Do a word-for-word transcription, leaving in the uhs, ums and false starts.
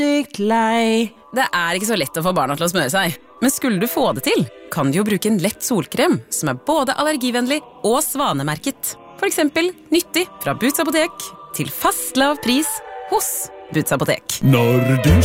sykt lei. Det er ikke så lett å få barna til å smøre seg. Men skulle du få det til, kan du jo bruke en lett solkrem som er både allergivennlig og svanemerket. For eksempel nyttig fra Boots Apotek til fast lav pris hos Boots Apotek. Når du